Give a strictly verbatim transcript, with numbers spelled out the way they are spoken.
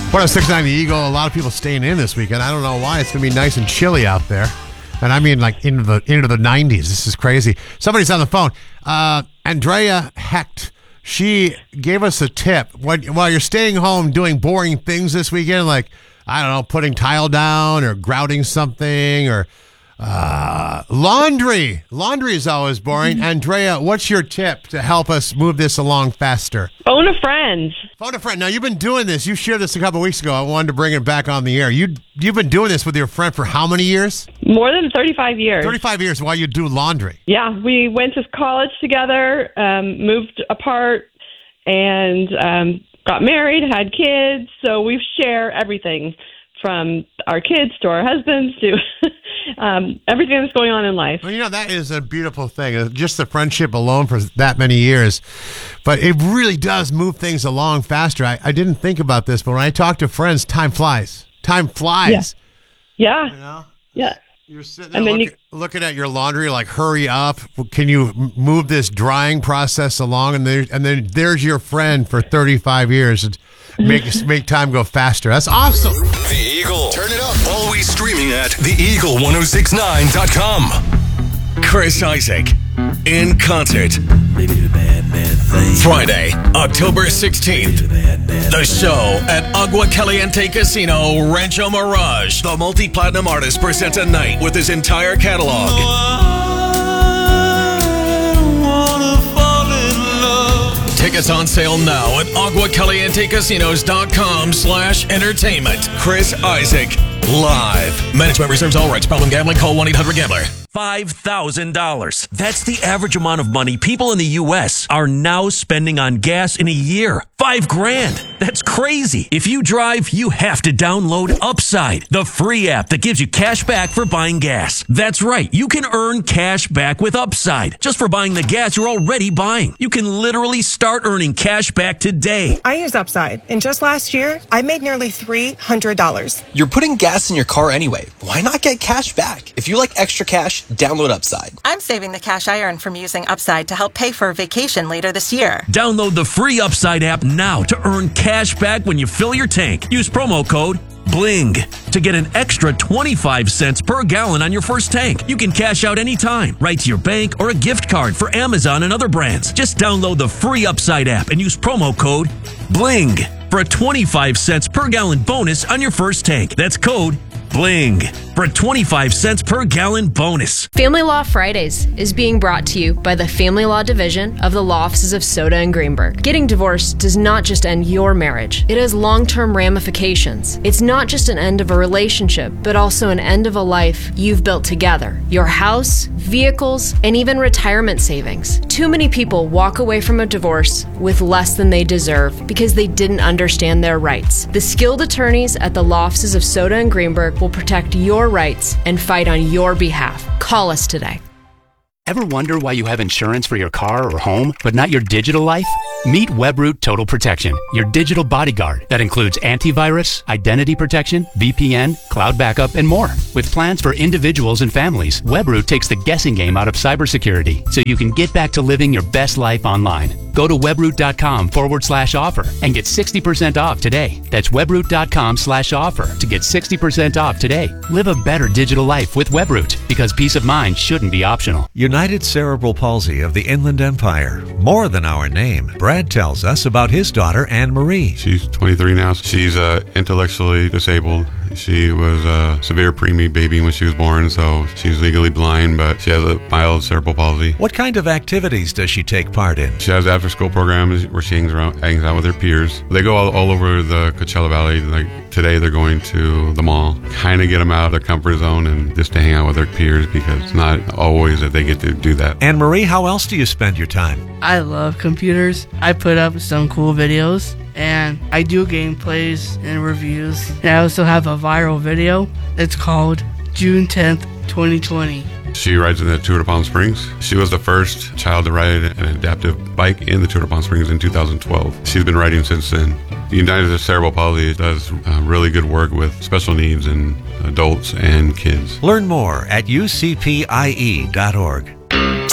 one oh six point nine The Eagle. A lot of people staying in this weekend. I don't know why. It's going to be nice and chilly out there. And I mean like into the into the nineties. This is crazy. Somebody's on the phone. Uh, Andrea Hecht. She gave us a tip. When, while you're staying home doing boring things this weekend, like, I don't know, putting tile down or grouting something or uh, laundry. Laundry is always boring. Mm-hmm. Andrea, what's your tip to help us move this along faster? Phone a friend. Phone a friend. Now, you've been doing this. You shared this a couple of weeks ago. I wanted to bring it back on the air. You, you've been doing this with your friend for how many years? More than thirty-five years. thirty-five years while you do laundry. Yeah, we went to college together, um, moved apart, and um, got married, had kids. So we share everything from our kids to our husbands to um, everything that's going on in life. Well, you know, that is a beautiful thing. Just the friendship alone for that many years. But it really does move things along faster. I, I didn't think about this, but when I talk to friends, time flies. Time flies. Yeah. Yeah. You know? Yeah. You're sitting there and then look, you, looking at your laundry, like, hurry up. Can you m- move this drying process along? And, there, and then there's your friend for thirty-five years. And make make time go faster. That's awesome. The Eagle. Turn it up. Always streaming at the eagle ten sixty-nine dot com. Chris Isaak in concert. They do bad, bad things. Friday, October sixteenth. The show at Agua Caliente Casino, Rancho Mirage. The multi-platinum artist presents a night with his entire catalog. Tickets on sale now at aguacalientecasinos.com slash entertainment. Chris Isaak, live. Management reserves all rights. Problem gambling? Call one eight hundred gambler. five thousand dollars. That's the average amount of money people in the U S are now spending on gas in a year. Five grand. That's crazy. If you drive, you have to download Upside, the free app that gives you cash back for buying gas. That's right. You can earn cash back with Upside just for buying the gas you're already buying. You can literally start earning cash back today. I use Upside, and just last year, I made nearly three hundred dollars. You're putting gas in your car anyway. Why not get cash back? If you like extra cash, download Upside. I'm saving the cash I earn from using Upside to help pay for a vacation later this year. Download the free Upside app now to earn cash back when you fill your tank. Use promo code BLING to get an extra twenty-five cents per gallon on your first tank. You can cash out anytime, right to your bank or a gift card for Amazon and other brands. Just download the free Upside app and use promo code BLING for a twenty-five cents per gallon bonus on your first tank. That's code BLING for a twenty-five cents per gallon bonus. Family Law Fridays is being brought to you by the Family Law Division of the Law Offices of Soda and Greenberg. Getting divorced does not just end your marriage. It has long-term ramifications. It's not just an end of a relationship, but also an end of a life you've built together. Your house, vehicles, and even retirement savings. Too many people walk away from a divorce with less than they deserve because they didn't understand their rights. The skilled attorneys at the Law Offices of Soda and Greenberg will protect your rights and fight on your behalf. Call us today. Ever wonder why you have insurance for your car or home, but not your digital life? Meet Webroot Total Protection, your digital bodyguard that includes antivirus, identity protection, V P N, cloud backup, and more. With plans for individuals and families, Webroot takes the guessing game out of cybersecurity so you can get back to living your best life online. Go to webroot.com forward slash offer and get sixty percent off today. That's webroot.com slash offer to get sixty percent off today. Live a better digital life with Webroot because peace of mind shouldn't be optional. United Cerebral Palsy of the Inland Empire. More than our name. Brad tells us about his daughter, Anne Marie. She's twenty-three now. She's uh, intellectually disabled. She was a severe preemie baby when she was born, so she's legally blind, but she has a mild cerebral palsy. What kind of activities does she take part in? She has after-school programs where she hangs around, hangs out with her peers. They go all, all over the Coachella Valley. Like today, they're going to the mall. Kind of get them out of their comfort zone and just to hang out with their peers because it's not always that they get to do that. Anne Marie, how else do you spend your time? I love computers. I put up some cool videos. And I do gameplays and reviews. And I also have a viral video. It's called June tenth, twenty twenty. She rides in the Tour de Palm Springs. She was the first child to ride an adaptive bike in the Tour de Palm Springs in two thousand twelve. She's been riding since then. The United Cerebral Palsy does uh, really good work with special needs in adults and kids. Learn more at u c p i e dot org.